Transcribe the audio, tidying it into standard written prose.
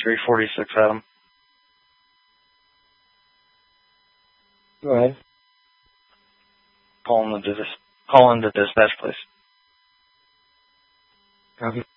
346, Adam. Go ahead. Call in the dispatch, please. Copy.